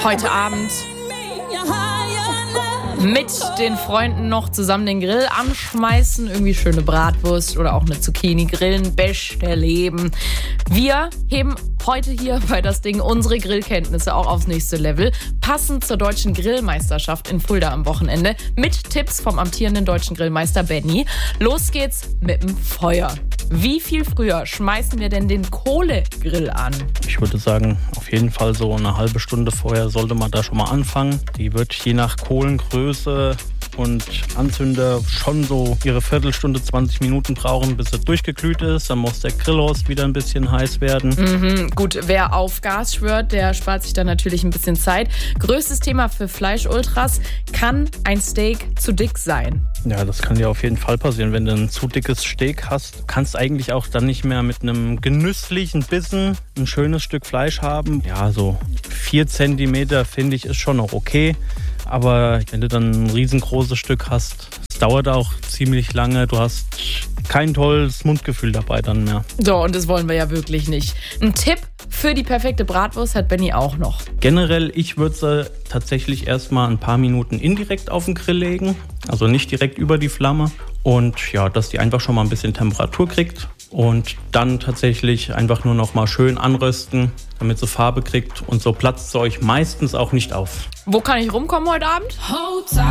Heute Abend mit den Freunden noch zusammen den Grill anschmeißen, irgendwie schöne Bratwurst oder auch eine Zucchini grillen, beste Leben. Wir heben heute hier bei das Ding unsere Grillkenntnisse auch aufs nächste Level, passend zur deutschen Grillmeisterschaft in Fulda am Wochenende, mit Tipps vom amtierenden deutschen Grillmeister Benny. Los geht's mit dem Feuer. Wie viel früher schmeißen wir denn den Kohlegrill an? Ich würde sagen, auf jeden Fall so eine halbe Stunde vorher sollte man da schon mal anfangen. Die wird je nach Kohlengröße und Anzünder schon so ihre Viertelstunde, 20 Minuten brauchen, bis er durchgeglüht ist. Dann muss der Grillrost wieder ein bisschen heiß werden. Gut, wer auf Gas schwört, der spart sich dann natürlich ein bisschen Zeit. Größtes Thema für Fleischultras: kann ein Steak zu dick sein? Ja, das kann dir auf jeden Fall passieren. Wenn du ein zu dickes Steak hast, kannst eigentlich auch dann nicht mehr mit einem genüsslichen Bissen ein schönes Stück Fleisch haben. Ja, so 4 Zentimeter finde ich ist schon noch okay. Aber wenn du dann ein riesengroßes Stück hast, es dauert auch ziemlich lange. Du hast kein tolles Mundgefühl dabei dann mehr. So, und das wollen wir ja wirklich nicht. Ein Tipp für die perfekte Bratwurst hat Benny auch noch. Generell, ich würde sie tatsächlich erstmal ein paar Minuten indirekt auf den Grill legen. Also nicht direkt über die Flamme. Und ja, dass die einfach schon mal ein bisschen Temperatur kriegt. Und dann tatsächlich einfach nur noch mal schön anrösten, damit sie Farbe kriegt. Und so platzt sie euch meistens auch nicht auf. Wo kann ich rumkommen heute Abend?